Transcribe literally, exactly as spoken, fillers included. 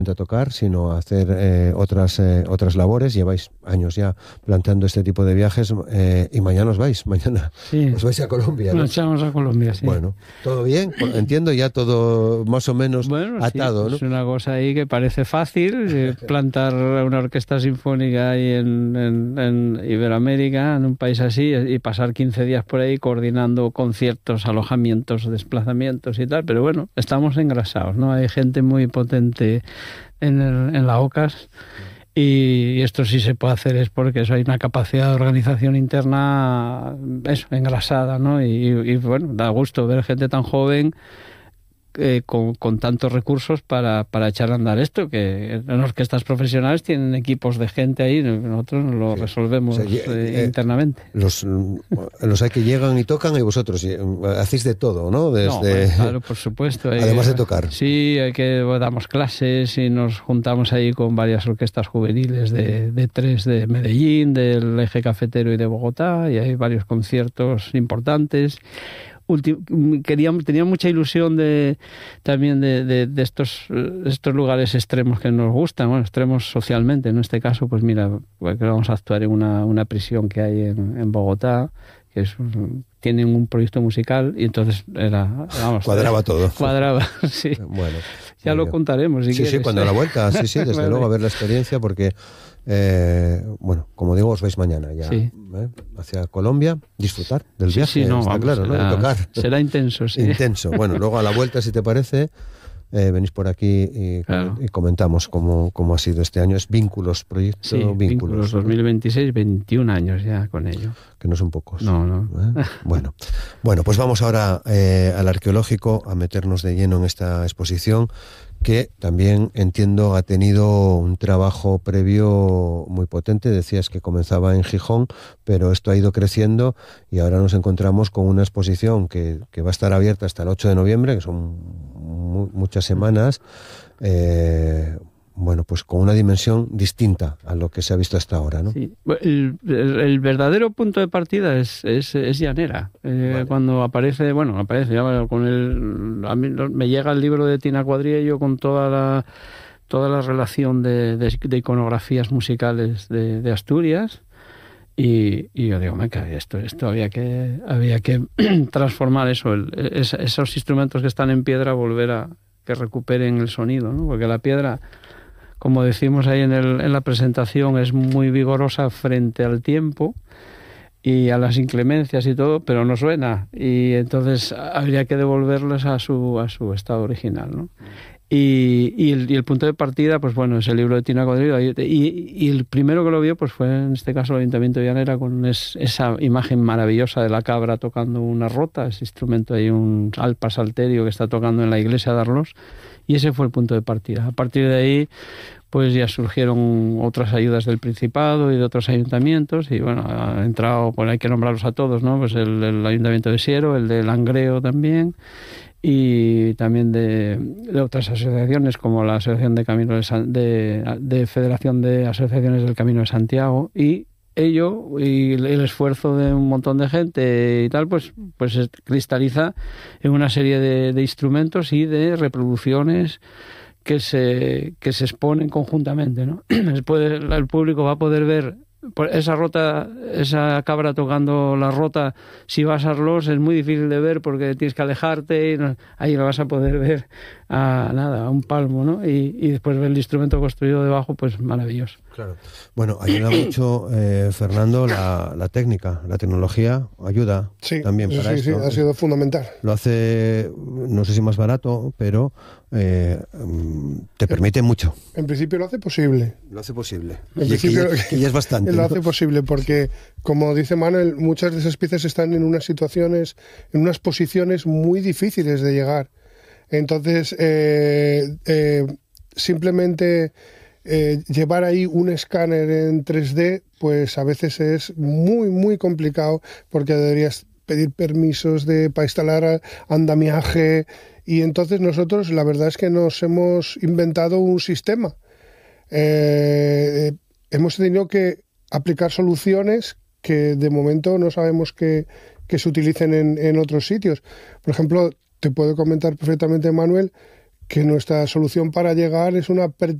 a tocar, sino a hacer eh, otras eh, otras labores. Lleváis años ya planteando este tipo de viajes eh, y mañana os vais, mañana sí. os vais a Colombia, ¿no? Nos echamos a Colombia, sí. Bueno, ¿todo bien? Entiendo ya todo más o menos bueno, atado, sí, ¿no? Es una cosa ahí que parece fácil, eh, plantar una orquesta sinfónica ahí en, en, en Iberoamérica, en un país así, y pasar quince días por ahí coordinando conciertos, alojamientos, desplazamientos y tal, pero bueno, estamos engrasados, ¿no? Hay gente muy potente en, el, en la O C A S y esto sí se puede hacer es porque eso, hay una capacidad de organización interna eso, engrasada, ¿no? Y, y bueno, da gusto ver gente tan joven Eh, con, con tantos recursos para, para echar a andar esto, que en orquestas profesionales tienen equipos de gente ahí, nosotros lo sí. resolvemos o sea, eh, eh, internamente. Los, los hay que llegan y tocan y vosotros hacéis de todo, ¿no? Desde... No, bueno, claro, por supuesto. Hay, además de tocar. Sí, hay que damos clases y nos juntamos ahí con varias orquestas juveniles de, de tres de Medellín, del Eje Cafetero y de Bogotá, y hay varios conciertos importantes. Queríamos, tenía mucha ilusión de también de, de, de estos, estos lugares extremos que nos gustan, bueno, extremos socialmente. En este caso, pues mira, pues vamos a actuar en una, una prisión que hay en, en Bogotá, que es, tienen un proyecto musical y entonces era, vamos, cuadraba era, todo. Cuadraba, sí. Bueno, ya lo contaremos. Si sí, quieres. sí, cuando a la vuelta, sí, sí, desde vale. luego a ver la experiencia, porque Eh, bueno, como digo, os vais mañana ya sí. ¿eh? hacia Colombia, disfrutar del sí, viaje, sí, no, está vamos, claro, será, ¿no? Y tocar. Será intenso, sí. Intenso. Bueno, luego a la vuelta, si te parece, eh, venís por aquí y, claro. y comentamos cómo, cómo ha sido este año. Es Vínculos, proyecto sí, Vínculos. Vínculos dos mil veintiséis, veintiún años ya con ello. Que no son pocos. No, no. ¿Eh? Bueno, bueno, pues vamos ahora eh, al arqueológico a meternos de lleno en esta exposición, que también entiendo ha tenido un trabajo previo muy potente. Decías que comenzaba en Gijón, pero esto ha ido creciendo y ahora nos encontramos con una exposición que, que va a estar abierta hasta el ocho de noviembre, que son mu- muchas semanas, eh, bueno, pues con una dimensión distinta a lo que se ha visto hasta ahora, ¿no? Sí. El, el, el verdadero punto de partida es, es, es Llanera. Eh, vale. Cuando aparece, bueno, aparece ya con el, a mí me llega el libro de Tina Cuadriello con toda la toda la relación de, de, de iconografías musicales de, de Asturias y, y yo digo, me cae esto, esto había que había que transformar eso, el, es, esos instrumentos que están en piedra, volver a que recuperen el sonido, ¿no? Porque la piedra, como decimos ahí en, el, en la presentación, es muy vigorosa frente al tiempo y a las inclemencias y todo, pero no suena. Y entonces habría que devolverlas a su, a su estado original, ¿no? Y, y, el, y el punto de partida, pues bueno, es el libro de Tina Cuadriello. Y, y el primero que lo vio, pues fue en este caso el Ayuntamiento de Llanera, con es, esa imagen maravillosa de la cabra tocando una rota, ese instrumento ahí, un alpa salterio que está tocando en la iglesia de Arlós. Y ese fue el punto de partida. A partir de ahí, pues ya surgieron otras ayudas del Principado y de otros ayuntamientos. Y bueno, ha entrado, pues hay que nombrarlos a todos, ¿no? Pues el, el Ayuntamiento de Siero, el de Langreo también, y también de, de otras asociaciones como la Asociación de Caminos de, de, de Federación de Asociaciones del Camino de Santiago. Y ello y el esfuerzo de un montón de gente y tal, pues, pues se cristaliza en una serie de, de instrumentos y de reproducciones que se, que se exponen conjuntamente, ¿no? Después el público va a poder ver esa rota, esa cabra tocando la rota. Si vas a Arlós es muy difícil de ver porque tienes que alejarte y no, ahí lo vas a poder ver a nada, a un palmo, ¿no? Y, y después ver el instrumento construido debajo, pues maravilloso. Claro. Bueno, ayuda mucho, eh, Fernando, la, la técnica, la tecnología ayuda sí, también sí, para sí, esto. Sí, ha sido fundamental. Lo hace, no sé si más barato, pero eh, te permite mucho. En principio lo hace posible. Lo hace posible. En y, principio y, y es bastante. Lo ¿no? hace posible porque, como dice Manuel, muchas de esas piezas están en unas situaciones, en unas posiciones muy difíciles de llegar. Entonces, eh, eh, simplemente eh, llevar ahí un escáner en tres D, pues a veces es muy, muy complicado porque deberías pedir permisos de, para instalar andamiaje. Y entonces nosotros, la verdad es que nos hemos inventado un sistema. Eh, hemos tenido que aplicar soluciones que de momento no sabemos que, que se utilicen en, en otros sitios. Por ejemplo, te puedo comentar perfectamente, Manuel, que nuestra solución para llegar es una